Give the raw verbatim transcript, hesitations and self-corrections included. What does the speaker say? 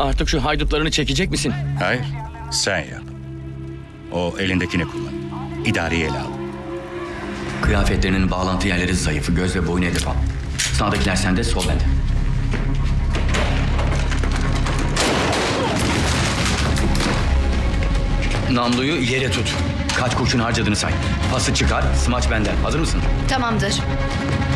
Artık şu haydutlarını çekecek misin? Hayır, sen yap. O elindekini kullan. İdareyi ele al. Kıyafetlerinin bağlantı yerleri zayıf. Göz ve boyun hedef al. Sağdakiler sende, sol bende. Namluyu yere tut. Kaç kurşun harcadığını say. Pası çıkar, smaç benden. Hazır mısın? Tamamdır.